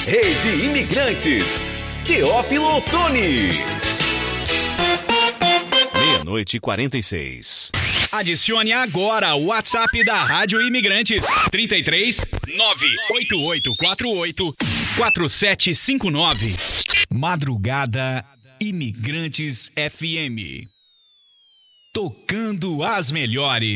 Rede Imigrantes. Teófilo Otoni. 00:46. Adicione agora o WhatsApp da Rádio Imigrantes. 33 98848 4759. Madrugada Imigrantes FM. Tocando as melhores.